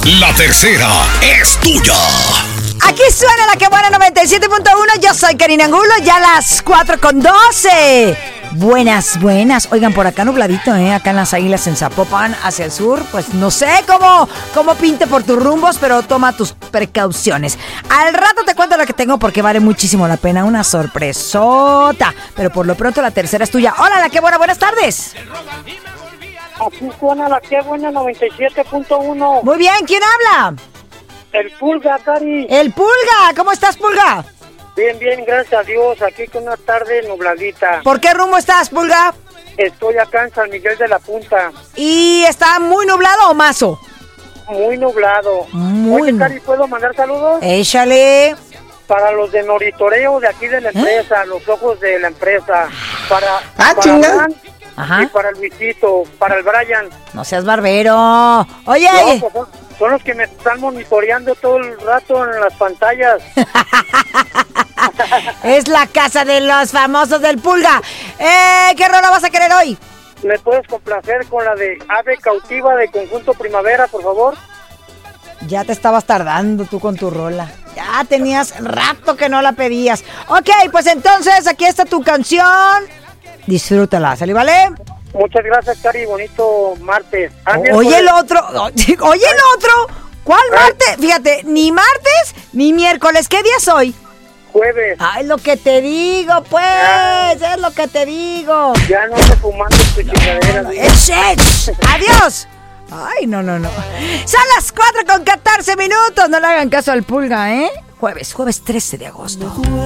La tercera es tuya. Aquí suena la que buena 97.1. Yo soy Karina Angulo, ya las 4:12. Buenas. Oigan, por acá nubladito, acá en las Águilas, en Zapopan, hacia el sur. Pues no sé cómo pinte por tus rumbos, pero toma tus precauciones. Al rato te cuento lo que tengo porque vale muchísimo la pena. Una sorpresota. Pero por lo pronto la tercera es tuya. Hola, la que buena, buenas tardes. Aquí suena la que buena 97.1. Muy bien, ¿quién habla? El Pulga, Cari. El Pulga, ¿cómo estás, Pulga? Bien, gracias a Dios, aquí con una tarde nubladita. ¿Por qué rumbo estás, Pulga? Estoy acá en San Miguel de la Punta. ¿Y está muy nublado o mazo? Muy nublado. Oye, Cari, ¿puedo mandar saludos? Échale. Para los de Noritoreo de aquí de la empresa, los ojos de la empresa. Para chinga. Y para el Luisito, para el Brian. No seas barbero. Oye. No, pues son los que me están monitoreando todo el rato en las pantallas. Es la casa de los famosos del Pulga. ¿Qué rola vas a querer hoy? ¿Me puedes complacer con la de Ave Cautiva de Conjunto Primavera, por favor? Ya te estabas tardando tú con tu rola. Ya tenías rato que no la pedías. Ok, pues entonces aquí está tu canción. Disfrútala, ¿sale, vale? Muchas gracias, Cari, bonito martes. Oye el otro. ¿Cuál martes? Fíjate, ni martes ni miércoles. ¿Qué día es hoy? Jueves. Ay, lo que te digo, pues. Es lo que te digo. Ya no me fumando tu chingadera. Adiós. Ay, no. Son las 4:14. No le hagan caso al Pulga, ¿eh? Jueves 13 de agosto.